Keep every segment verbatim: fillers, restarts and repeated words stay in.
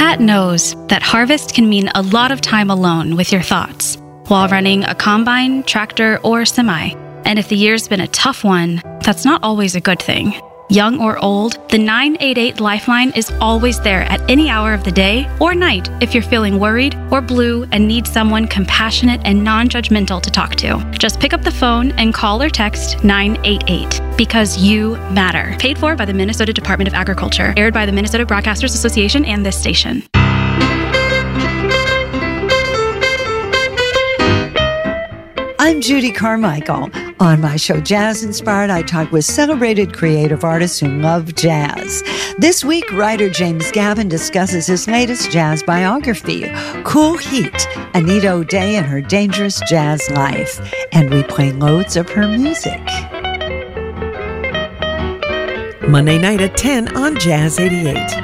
Pat knows that harvest can mean a lot of time alone with your thoughts while running a combine, tractor, or semi. And if the year's been a tough one, that's not always a good thing. Young or old, the nine eight eight Lifeline is always there at any hour of the day or night if you're feeling worried or blue and need someone compassionate and non-judgmental to talk to. Just pick up the phone and call or text nine eight eight because you matter. Paid for by the Minnesota Department of Agriculture. Aired by the Minnesota Broadcasters Association and this station. I'm Judy Carmichael. On my show, Jazz Inspired, I talk with celebrated creative artists who love jazz. This week, writer James Gavin discusses his latest jazz biography, Cool Heat, Anita O'Day and Her Dangerous Jazz Life. And we play loads of her music. Monday night at ten on Jazz eighty-eight.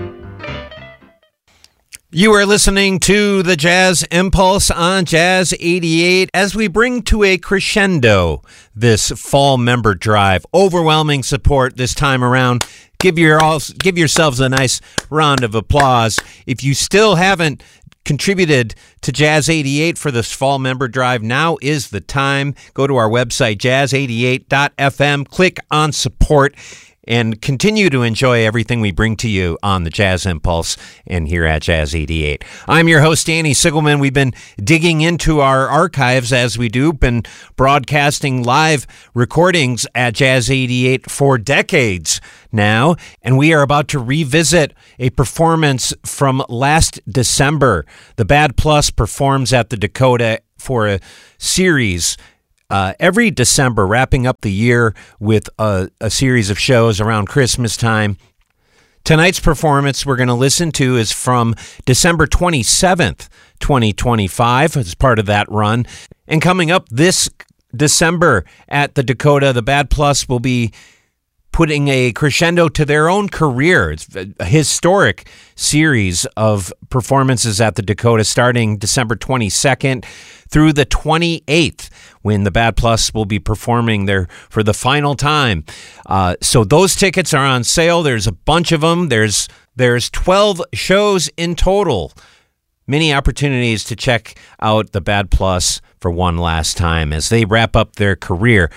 You are listening to the Jazz Impulse on Jazz eighty-eight as we bring to a crescendo this fall member drive. Overwhelming support this time around. Give your give yourselves a nice round of applause. If you still haven't contributed to Jazz eighty-eight for this fall member drive, now is the time. Go to our website, jazz eighty-eight dot f m, click on support, and continue to enjoy everything we bring to you on the Jazz Impulse and here at Jazz eighty-eight. I'm your host, Danny Sigelman. We've been digging into our archives as we do, been broadcasting live recordings at Jazz eighty-eight for decades now, and we are about to revisit a performance from last December. The Bad Plus performs at the Dakota for a series Uh, every December, wrapping up the year with a, a series of shows around Christmas time. Tonight's performance we're going to listen to is from December twenty-seventh, twenty twenty-five, as part of that run. And coming up this December at the Dakota, the Bad Plus will be putting a crescendo to their own career. It's a historic series of performances at the Dakota starting December twenty-second through the twenty-eighth, when the Bad Plus will be performing there for the final time. Uh, so those tickets are on sale. There's a bunch of them. There's there's twelve shows in total. Many opportunities to check out the Bad Plus for one last time as they wrap up their career.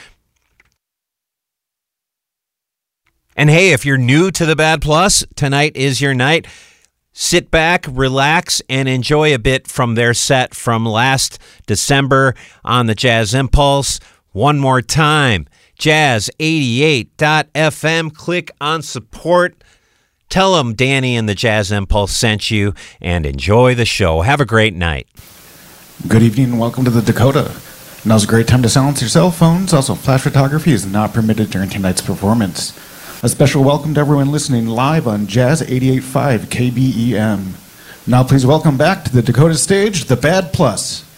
And hey, if you're new to the Bad Plus, tonight is your night. Sit back, relax, and enjoy a bit from their set from last December on the Jazz Impulse. One more time, jazz eighty-eight dot f m. Click on support. Tell them Danny and the Jazz Impulse sent you, and enjoy the show. Have a great night. Good evening and welcome to the Dakota. Now's a great time to silence your cell phones. Also, flash photography is not permitted during tonight's performance. A special welcome to everyone listening live on Jazz eighty-eight point five K B E M. Now please welcome back to the Dakota stage, the Bad Plus.